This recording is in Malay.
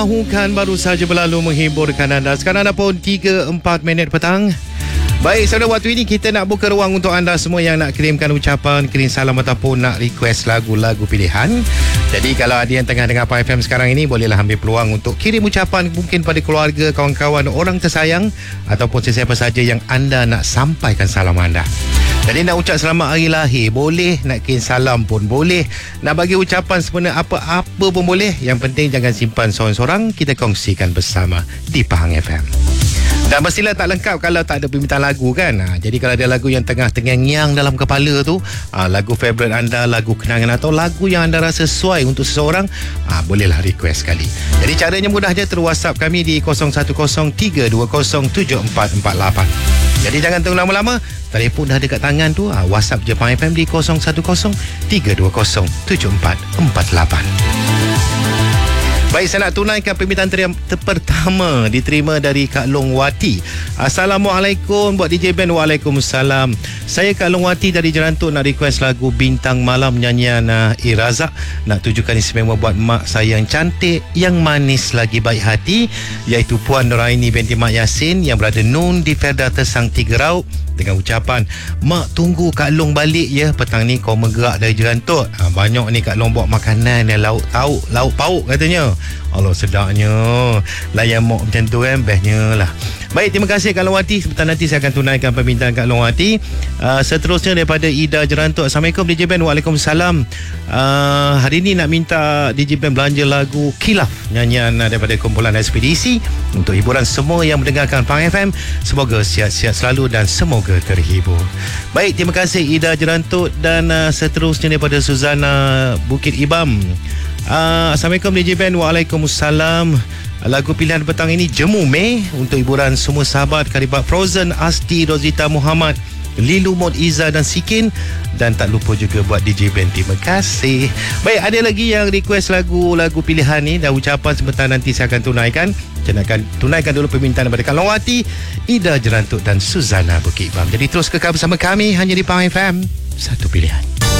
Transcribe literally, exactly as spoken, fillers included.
Mahukan baru saja berlalu menghiburkan anda. Sekarang dah pun tiga empat minit petang. Baik, pada waktu ini kita nak buka ruang untuk anda semua yang nak kirimkan ucapan, kirim salam ataupun nak request lagu-lagu pilihan. Jadi kalau ada yang tengah dengar Pie F M sekarang ini, bolehlah ambil peluang untuk kirim ucapan mungkin pada keluarga, kawan-kawan, orang tersayang ataupun sesiapa saja yang anda nak sampaikan salam anda. Jadi nak ucap selamat hari lahir boleh, nak kirim salam pun boleh, nak bagi ucapan sebenarnya apa-apa pun boleh. Yang penting jangan simpan seorang-seorang, kita kongsikan bersama di Pahang F M. Dan mestilah tak lengkap kalau tak ada permintaan lagu kan. Ha, jadi kalau ada lagu yang tengah terngiang dalam kepala tu, ha, lagu favourite anda, lagu kenangan atau lagu yang anda rasa sesuai untuk seseorang, ha, bolehlah request sekali. Jadi caranya mudah je, terus WhatsApp kami di kosong satu kosong tiga dua kosong tujuh empat empat lapan. Jadi jangan tunggu lama-lama, telefon dah dekat tangan tu, ha, WhatsApp je Pahang F M di kosong satu kosong tiga dua kosong tujuh empat empat lapan. Baik, saya nak tunaikan permintaan ter- ter- pertama diterima dari Kak Long Wati. Assalamualaikum buat D J Ben. Waalaikumsalam. Saya Kak Long Wati dari Jerantuk nak request lagu Bintang Malam nyanyian uh, Irazak. Nak tujukan istimewa buat mak saya yang cantik, yang manis lagi baik hati, iaitu Puan Nuraini binti Mak Yasin yang berada Nun di Ferda Tersang Tiga Raut, dengan ucapan, mak tunggu Kak Long balik ya, petang ni kau menggerak dari Jerantuk. Ha, banyak ni Kak Long bawa makanan yang lauk tauk, lauk pauk katanya. Allah, sedapnya. Layan mak macam tu kan, bestnya lah. Baik, terima kasih Kak Long Wati. Sebentar nanti saya akan tunaikan permintaan Kak Long Wati. Uh, seterusnya daripada Ida Jerantuk. Assalamualaikum D J Ben. Waalaikumsalam. Uh, hari ni nak minta D J Ben belanja lagu Khilaf, nyanyian daripada kumpulan Ekspedisi, untuk hiburan semua yang mendengarkan Pahang F M. Semoga sihat-sihat selalu dan semoga terhibur. Baik, terima kasih Ida Jerantuk. Dan uh, seterusnya daripada Suzana Bukit Ibam. Uh, Assalamualaikum D J Ben. Waalaikumsalam. Lagu pilihan petang ini Jemu Mei untuk hiburan semua sahabat karibat Frozen, Asti, Rozita Muhammad, Lilu, Mod, Iza dan Sikin. Dan tak lupa juga buat D J Ben. Terima kasih. Baik, ada lagi yang request lagu-lagu pilihan ni dan ucapan, sebentar nanti saya akan tunaikan. Saya akan tunaikan dulu permintaan daripada Kak Long Wati, Ida Jerantuk dan Suzana Bukit Ibam. Jadi terus kekal bersama kami hanya di Pahang F M. Satu pilihan.